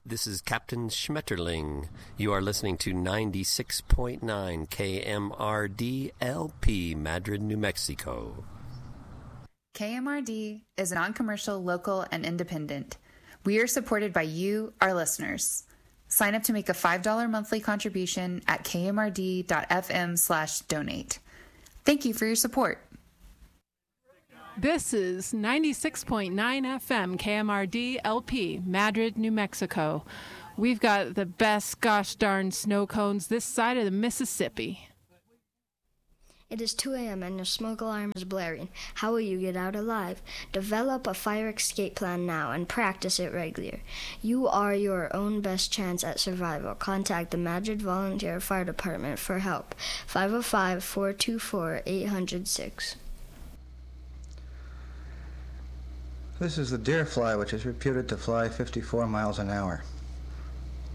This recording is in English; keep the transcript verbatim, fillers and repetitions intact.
This is Captain Schmetterling. You are listening to ninety-six point nine K M R D L P, Madrid, New Mexico. K M R D is non-commercial, local, and independent. We are supported by you, our listeners. Sign up to make a five dollars monthly contribution at kmrd.fm slash donate. Thank you for your support. This is ninety-six point nine F M K M R D L P, Madrid, New Mexico. We've got the best gosh darn snow cones this side of the Mississippi. It is two a.m. and your smoke alarm is blaring. How will you get out alive? Develop a fire escape plan now and practice it regularly. You are your own best chance at survival. Contact the Madrid Volunteer Fire Department for help. five oh five, four two four, eight oh six. This is the deer fly, which is reputed to fly fifty-four miles an hour.